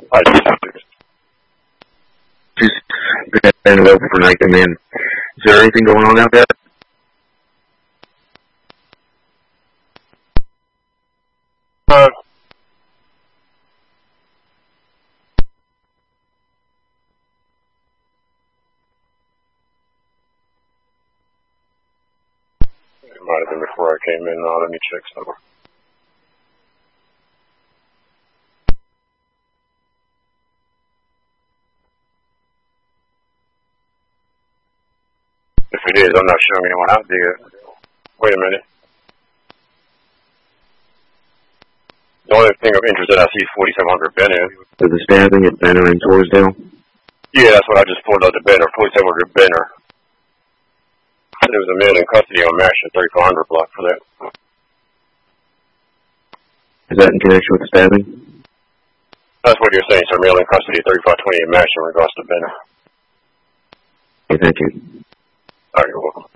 I just been open for night command. Is there anything going on out there? It might have been before I came in. Let me check somewhere. If it is, I'm not showing anyone out there. Wait a minute. The only thing of interest that I see is 4700 Benner. For the stabbing at Benner and Torresdale? Yeah, that's what I just pulled out the Benner, 4700 Benner. There was a male in custody on MASH at 3400 block for that. Is that in connection with the stabbing? That's what you're saying, sir. Male in custody at 3520 in MASH in regards to Benner. Okay, thank you. All right, you're welcome.